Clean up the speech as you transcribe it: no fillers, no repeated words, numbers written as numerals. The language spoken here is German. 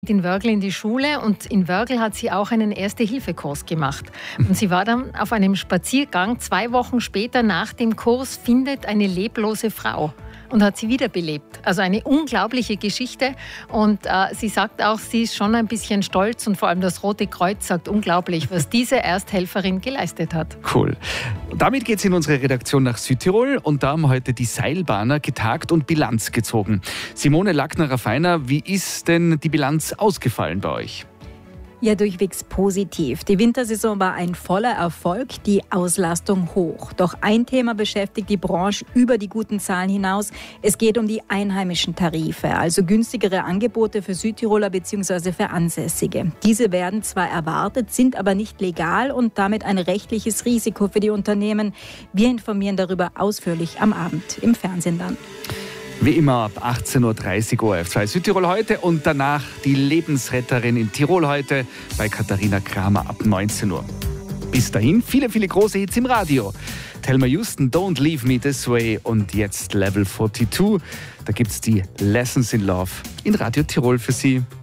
in Wörgl in die Schule und in Wörgl hat sie auch einen Erste-Hilfe-Kurs gemacht. Und sie war dann auf einem Spaziergang. 2 Wochen später nach dem Kurs findet eine leblose Frau und hat sie wiederbelebt. Also eine unglaubliche Geschichte. Und sie sagt auch, sie ist schon ein bisschen stolz und vor allem das Rote Kreuz sagt unglaublich, was diese Ersthelferin geleistet hat. Cool. Damit geht es in unsere Redaktion nach Südtirol und da haben heute die Seilbahner getagt und Bilanz gezogen. Simone Lackner-Raffiner, wie ist denn die Bilanz ausgefallen bei euch? Ja, durchwegs positiv. Die Wintersaison war ein voller Erfolg, die Auslastung hoch. Doch ein Thema beschäftigt die Branche über die guten Zahlen hinaus. Es geht um die einheimischen Tarife, also günstigere Angebote für Südtiroler bzw. für Ansässige. Diese werden zwar erwartet, sind aber nicht legal und damit ein rechtliches Risiko für die Unternehmen. Wir informieren darüber ausführlich am Abend im Fernsehen dann. Wie immer ab 18.30 Uhr ORF2 Südtirol heute und danach die Lebensretterin in Tirol heute bei Katharina Kramer ab 19 Uhr. Bis dahin viele, viele große Hits im Radio. Thelma Houston, Don't Leave Me This Way und jetzt Level 42. Da gibt's die Lessons in Love in Radio Tirol für Sie.